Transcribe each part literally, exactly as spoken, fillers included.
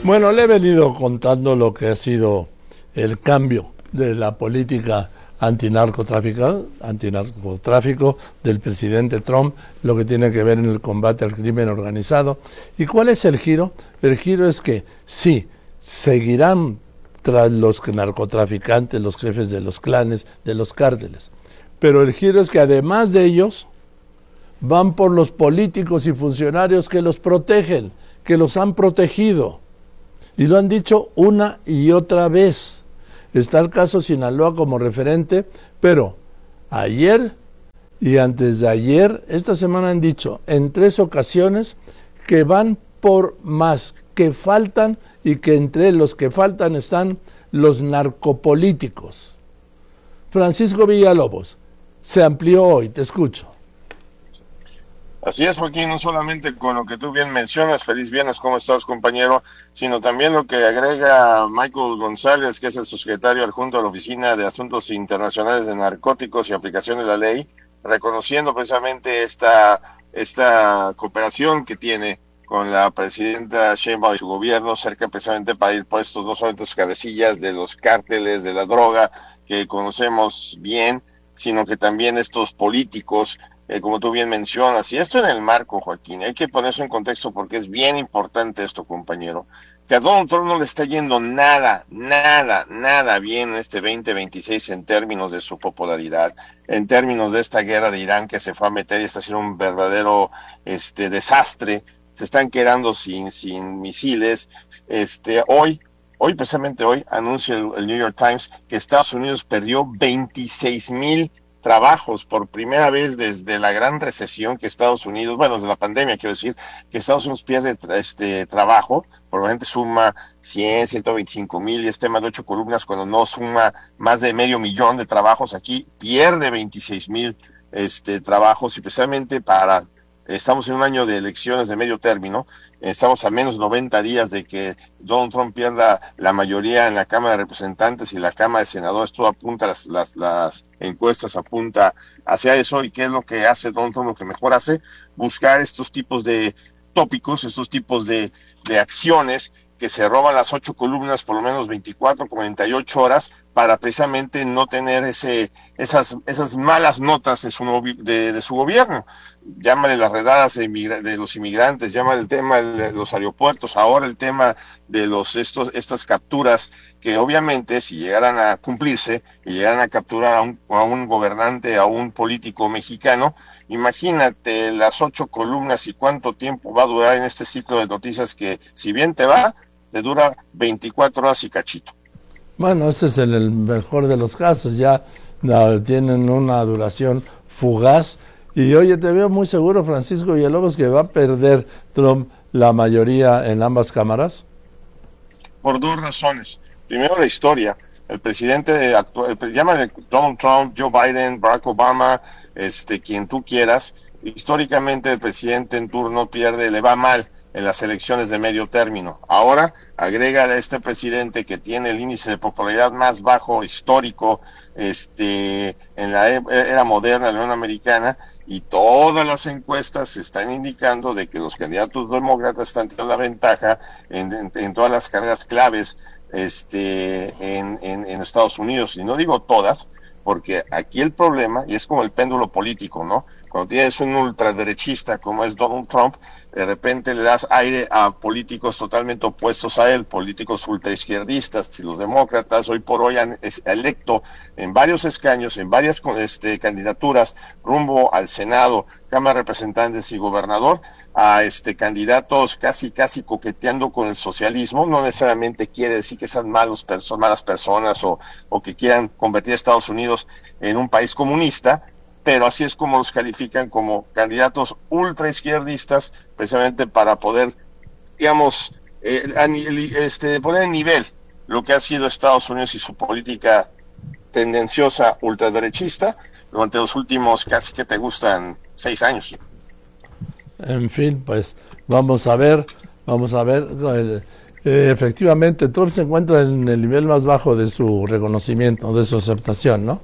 Bueno, le he venido contando lo que ha sido el cambio de la política antinarcotráfico, antinarcotráfico del presidente Trump, lo que tiene que ver en el combate al crimen organizado. ¿Y cuál es el giro? El giro es que sí, seguirán tras los narcotraficantes, los jefes de los clanes, de los cárteles. Pero el giro es que además de ellos, van por los políticos y funcionarios que los protegen, que los han protegido. Y lo han dicho una y otra vez. Está el caso Sinaloa como referente, pero ayer y antes de ayer, esta semana han dicho en tres ocasiones que van por más, que faltan y que entre los que faltan están los narcopolíticos. Francisco Villalobos, se amplió hoy, te escucho. Así es, Joaquín, no solamente con lo que tú bien mencionas, feliz viernes, ¿cómo estás, compañero? Sino también lo que agrega Michael González, que es el subsecretario adjunto de la Oficina de Asuntos Internacionales de Narcóticos y Aplicación de la Ley, reconociendo precisamente esta, esta cooperación que tiene con la presidenta Sheinbaum y su gobierno, cerca precisamente para ir puestos no solamente sus cabecillas de los cárteles de la droga que conocemos bien, sino que también estos políticos, Eh, como tú bien mencionas, y esto en el marco, Joaquín, hay que ponerse en contexto porque es bien importante esto, compañero, que a Donald Trump no le está yendo nada, nada, nada bien en este veinte veintiséis en términos de su popularidad, en términos de esta guerra de Irán que se fue a meter y está haciendo un verdadero este desastre, se están quedando sin, sin misiles. Este, hoy, hoy precisamente hoy, anuncia el, el New York Times que Estados Unidos perdió veintiséis mil trabajos por primera vez desde la gran recesión que Estados Unidos, bueno, desde la pandemia quiero decir, que Estados Unidos pierde este trabajo, probablemente suma cien, ciento veinticinco mil y es tema de ocho columnas cuando no suma más de medio millón de trabajos, aquí pierde veintiséis mil este, trabajos y precisamente para, estamos en un año de elecciones de medio término, estamos a menos noventa días de que Donald Trump pierda la mayoría en la Cámara de Representantes y la Cámara de Senadores, todo apunta, las, las, las encuestas apunta hacia eso. ¿Y qué es lo que hace Donald Trump? Lo que mejor hace, buscar estos tipos de tópicos, estos tipos de, de acciones que se roban las ocho columnas por lo menos veinticuatro, cuarenta y ocho horas para precisamente no tener ese esas esas malas notas de su, de, de su gobierno. Llámale las redadas de, inmigra- de los inmigrantes, llámale el tema de los aeropuertos, ahora el tema de los estos estas capturas que obviamente si llegaran a cumplirse y llegaran a capturar a un, a un gobernante, a un político mexicano, imagínate las ocho columnas y cuánto tiempo va a durar en este ciclo de noticias que si bien te va, te dura veinticuatro horas y cachito. Bueno, ese es el, el mejor de los casos, ya no, tienen una duración fugaz. Y oye, te veo muy seguro, Francisco Villalobos, que va a perder Trump la mayoría en ambas cámaras. Por dos razones. Primero, la historia. El presidente actual, llámale Donald Trump, Joe Biden, Barack Obama, este, quien tú quieras, históricamente el presidente en turno pierde, le va mal en las elecciones de medio término. Ahora agrega a este presidente que tiene el índice de popularidad más bajo histórico este en la era moderna de la Unión Americana, y todas las encuestas están indicando de que los candidatos demócratas están teniendo la ventaja en, en, en todas las carreras claves este en, en, en Estados Unidos. Y no digo todas, porque aquí el problema, y es como el péndulo político, ¿no? Cuando tienes un ultraderechista como es Donald Trump, de repente le das aire a políticos totalmente opuestos a él, políticos ultraizquierdistas, y los demócratas hoy por hoy han electo en varios escaños, en varias este, candidaturas rumbo al Senado, Cámara de Representantes y Gobernador, a este candidatos casi casi coqueteando con el socialismo. No necesariamente quiere decir que sean malos perso- malas personas o, o que quieran convertir a Estados Unidos en un país comunista, pero así es como los califican como candidatos ultraizquierdistas, precisamente para poder, digamos, eh, a, este, poner en nivel lo que ha sido Estados Unidos y su política tendenciosa ultraderechista durante los últimos casi que te gustan seis años. En fin, pues vamos a ver, vamos a ver. Eh, eh, efectivamente, Trump se encuentra en el nivel más bajo de su reconocimiento, de su aceptación, ¿no?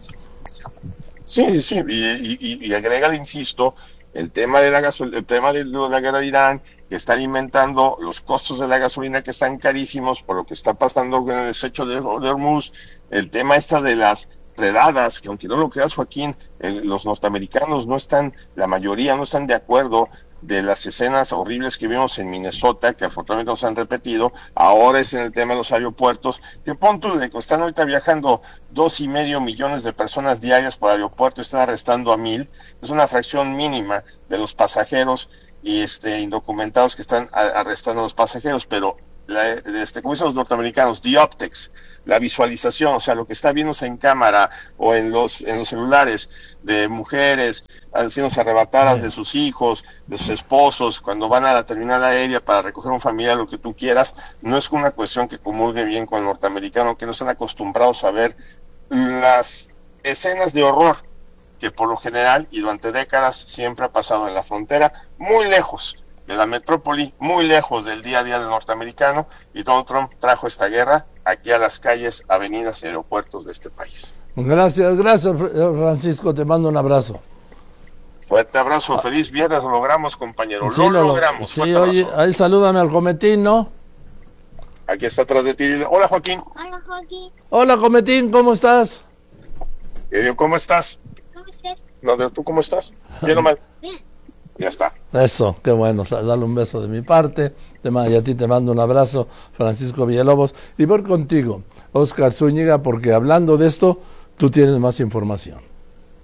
Sí, sí, y, y, y agrega, insisto, el tema de la gasol- el tema de la guerra de Irán, que está alimentando los costos de la gasolina, que están carísimos por lo que está pasando en el estrecho de, de Hormuz, el tema esta de las redadas, que aunque no lo creas, Joaquín, el, los norteamericanos no están, la mayoría no están de acuerdo de las escenas horribles que vimos en Minnesota, que afortunadamente no se han repetido. Ahora es en el tema de los aeropuertos, que punto de que están ahorita viajando dos y medio millones de personas diarias por aeropuerto, están arrestando a mil, es una fracción mínima de los pasajeros y este indocumentados que están a, arrestando a los pasajeros, pero la, este, como dicen los norteamericanos, the optics, la visualización, o sea, lo que está viéndose en cámara o en los en los celulares de mujeres haciéndose arrebatadas de sus hijos, de sus esposos, cuando van a la terminal aérea para recoger un familiar, lo que tú quieras, no es una cuestión que comulgue bien con el norteamericano, que no están acostumbrados a ver las escenas de horror que por lo general y durante décadas siempre ha pasado en la frontera, muy lejos de la metrópoli, muy lejos del día a día del norteamericano, y Donald Trump trajo esta guerra aquí a las calles, avenidas y aeropuertos de este país. Gracias, gracias Francisco, te mando un abrazo. Fuerte abrazo, feliz viernes, lo logramos, compañero, sí, lo, lo logramos. Sí, oye, ahí salúdame al Cometín, ¿no? Aquí está atrás de ti. Hola, Joaquín. Hola, Joaquín. Hola, Cometín, ¿cómo estás? Eh, ¿Cómo estás? ¿Cómo estás? No, ¿tú cómo estás? ¿Bien o mal? Bien. Ya está. Eso, qué bueno, dale un beso de mi parte, te, y a ti te mando un abrazo, Francisco Villalobos, y voy contigo, Oscar Zúñiga, porque hablando de esto, tú tienes más información.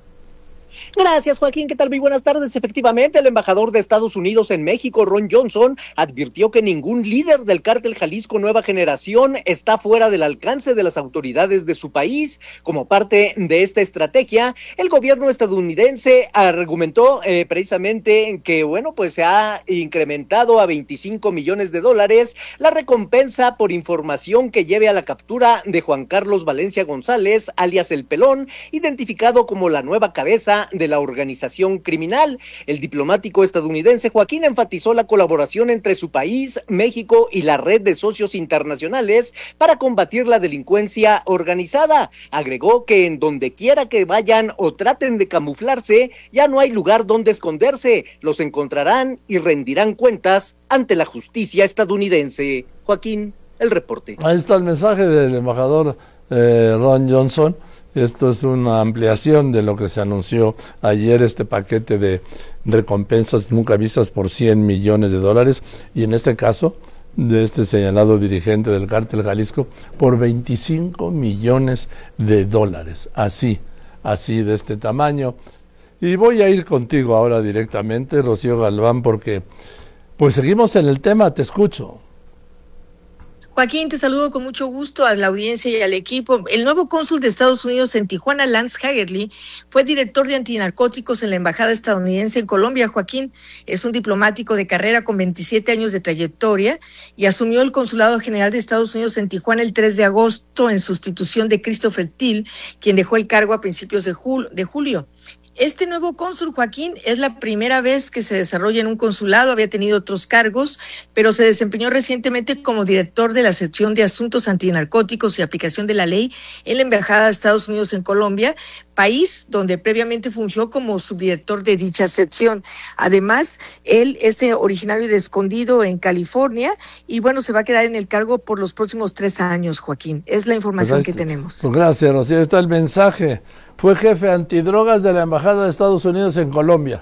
Gracias, Joaquín. ¿Qué tal? Muy buenas tardes. Efectivamente, el embajador de Estados Unidos en México, Ron Johnson, advirtió que ningún líder del cártel Jalisco Nueva Generación está fuera del alcance de las autoridades de su país. Como parte de esta estrategia, el gobierno estadounidense argumentó eh, precisamente que, bueno, pues se ha incrementado a veinticinco millones de dólares la recompensa por información que lleve a la captura de Juan Carlos Valencia González, alias El Pelón, identificado como la nueva cabeza de la organización criminal. El diplomático estadounidense Joaquín enfatizó la colaboración entre su país, México y la red de socios internacionales para combatir la delincuencia organizada. Agregó que en donde quiera que vayan o traten de camuflarse, ya no hay lugar donde esconderse, los encontrarán y rendirán cuentas ante la justicia estadounidense. Joaquín, el reporte. Ahí está el mensaje del embajador eh, Ron Johnson. Esto es una ampliación de lo que se anunció ayer, este paquete de recompensas nunca vistas por cien millones de dólares, y en este caso, de este señalado dirigente del cártel Jalisco, por veinticinco millones de dólares, así, así de este tamaño. Y voy a ir contigo ahora directamente, Rocío Galván, porque pues seguimos en el tema, te escucho. Joaquín, te saludo con mucho gusto a la audiencia y al equipo. El nuevo cónsul de Estados Unidos en Tijuana, Lance Hagerty, fue director de antinarcóticos en la embajada estadounidense en Colombia. Joaquín es un diplomático de carrera con veintisiete años de trayectoria y asumió el consulado general de Estados Unidos en Tijuana el tres de agosto en sustitución de Christopher Thiel, quien dejó el cargo a principios de, jul- de julio. Este nuevo cónsul, Joaquín, es la primera vez que se desarrolla en un consulado, había tenido otros cargos, pero se desempeñó recientemente como director de la sección de asuntos antinarcóticos y aplicación de la ley en la Embajada de Estados Unidos en Colombia, país donde previamente fungió como subdirector de dicha sección. Además, él es originario de Escondido, en California, y bueno, se va a quedar en el cargo por los próximos tres años, Joaquín. Es la información pues que tenemos. Pues gracias, Rocío. Ahí está el mensaje. Fue jefe antidrogas de la Embajada de Estados Unidos en Colombia.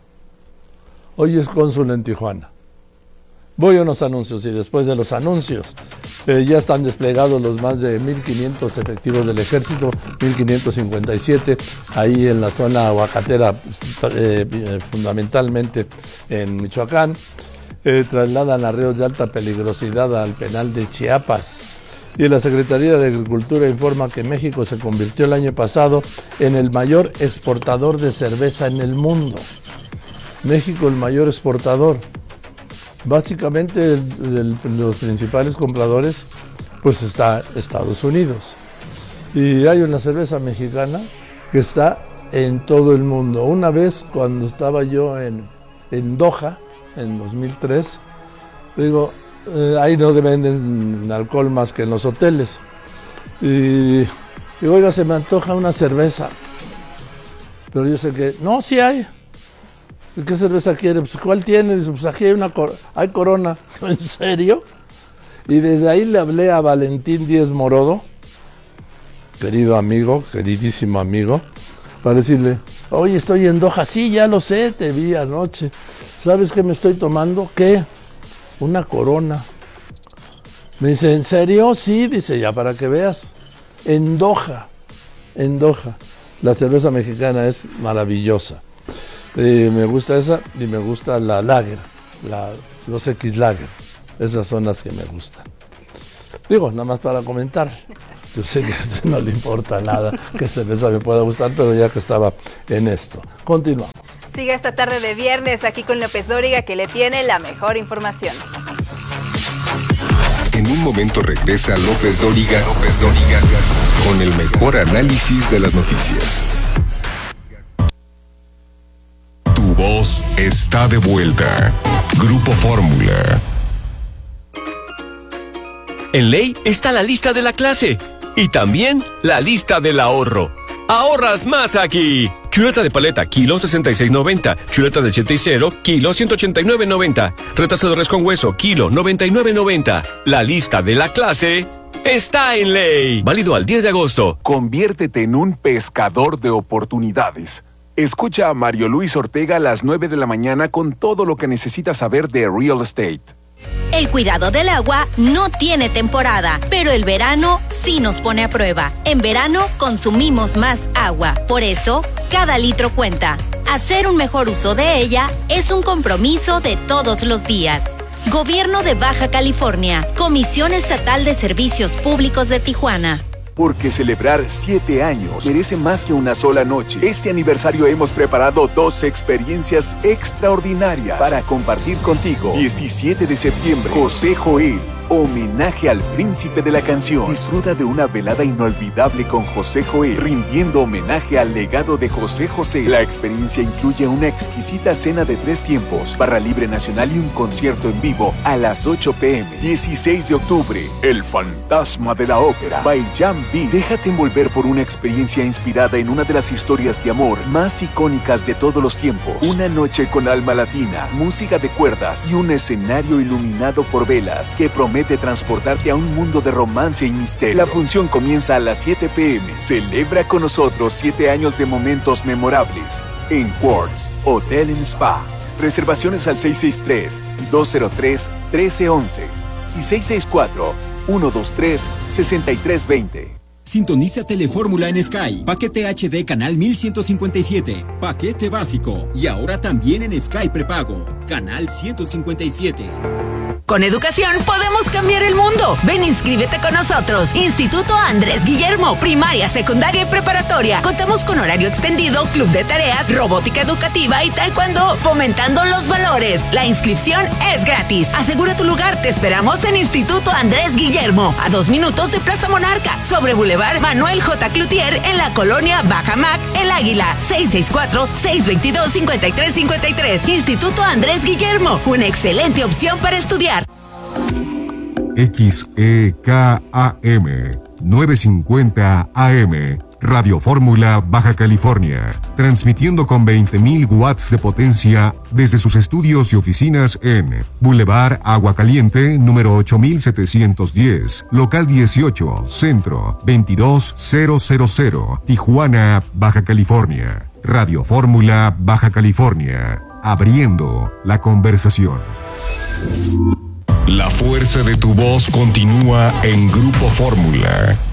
Hoy es cónsul en Tijuana. Voy a unos anuncios y después de los anuncios eh, ya están desplegados los más de mil quinientos efectivos del ejército, mil quinientos cincuenta y siete, ahí en la zona aguacatera, eh, eh, fundamentalmente en Michoacán. Eh, trasladan a reos de alta peligrosidad al penal de Chiapas. Y la Secretaría de Agricultura informa que México se convirtió el año pasado en el mayor exportador de cerveza en el mundo. México el mayor exportador. Básicamente el, el, los principales compradores pues está Estados Unidos. Y hay una cerveza mexicana que está en todo el mundo. Una vez cuando estaba yo en, en Doha, en dos mil tres, digo... Eh, ahí no venden alcohol más que en los hoteles. Y, y oiga, se me antoja una cerveza. Pero yo sé que, no, sí hay. ¿Qué cerveza quiere? Pues, ¿cuál tiene? Dice, pues aquí hay una cor- hay Corona. ¿En serio? Y desde ahí le hablé a Valentín Díez Morodo, querido amigo, queridísimo amigo, para decirle, oye, estoy en Doha. Sí, ya lo sé, te vi anoche. ¿Sabes qué me estoy tomando? ¿Qué? Una Corona. Me dice, ¿en serio? Sí, dice, ya para que veas. En Doha, en Doha. La cerveza mexicana es maravillosa. Eh, me gusta esa y me gusta la Lager, la, los X Lager. Esas son las que me gustan. Digo, nada más para comentar. Yo sé que a usted no le importa nada que cerveza me pueda gustar, pero ya que estaba en esto. Continuamos. Sigue esta tarde de viernes aquí con López Dóriga, que le tiene la mejor información. En un momento regresa López Dóriga, López Dóriga, con el mejor análisis de las noticias. Tu voz está de vuelta. Grupo Fórmula. En Ley está la lista de la clase y también la lista del ahorro. ¡Ahorras más aquí! Chuleta de paleta, kilo sesenta y seis noventa. Chuleta de siete y cero, kilo ciento ochenta y nueve noventa. Retazo de res con hueso, kilo noventa y nueve noventa. La lista de la clase está en Ley. Válido al diez de agosto. Conviértete en un pescador de oportunidades. Escucha a Mario Luis Ortega a las nueve de la mañana con todo lo que necesitas saber de real estate. El cuidado del agua no tiene temporada, pero el verano sí nos pone a prueba. En verano consumimos más agua, por eso cada litro cuenta. Hacer un mejor uso de ella es un compromiso de todos los días. Gobierno de Baja California, Comisión Estatal de Servicios Públicos de Tijuana. Porque celebrar siete años merece más que una sola noche. Este aniversario hemos preparado dos experiencias extraordinarias para compartir contigo. diecisiete de septiembre, José Joel, homenaje al príncipe de la canción. Disfruta de una velada inolvidable con José Joel, rindiendo homenaje al legado de José José. La experiencia incluye una exquisita cena de tres tiempos, barra libre nacional y un concierto en vivo a las ocho pm. dieciséis de octubre, El fantasma de la ópera, by Jan B. Déjate envolver por una experiencia inspirada en una de las historias de amor más icónicas de todos los tiempos. Una noche con alma latina, música de cuerdas y un escenario iluminado por velas que promete transportarte a un mundo de romance y misterio. La función comienza a las siete pm. Celebra con nosotros siete años de momentos memorables en Quartz Hotel and Spa. Reservaciones al seis seis tres, dos cero tres, uno tres uno uno y seis seis cuatro, uno dos tres, seis tres dos cero. Sintoniza Telefórmula en Sky. Paquete H D canal mil ciento cincuenta y siete. Paquete básico. Y ahora también en Sky prepago. Canal ciento cincuenta y siete. Con educación podemos cambiar el mundo. Ven, inscríbete con nosotros. Instituto Andrés Guillermo, primaria, secundaria y preparatoria. Contamos con horario extendido, club de tareas, robótica educativa y taekwondo, fomentando los valores. La inscripción es gratis. Asegura tu lugar. Te esperamos en Instituto Andrés Guillermo, a dos minutos de Plaza Monarca, sobre Boulevard Manuel J. Cloutier, en la colonia Bajamac, El Águila. seis seis cuatro, seis dos dos, cinco tres cinco tres. Instituto Andrés Guillermo, una excelente opción para estudiar. X E K A M novecientos cincuenta A M, Radio Fórmula Baja California, transmitiendo con veinte mil watts de potencia desde sus estudios y oficinas en Boulevard Agua Caliente, número ocho mil setecientos diez, local dieciocho, Centro, veintidós mil, Tijuana, Baja California. Radio Fórmula Baja California, abriendo la conversación. La fuerza de tu voz continúa en Grupo Fórmula.